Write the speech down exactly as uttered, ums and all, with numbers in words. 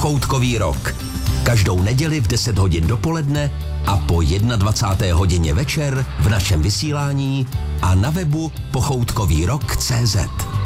Pochoutkový rok. Každou neděli v deset hodin dopoledne a po dvacáté jedné hodině večer v našem vysílání a na webu pochoutkový rok tečka cé zet.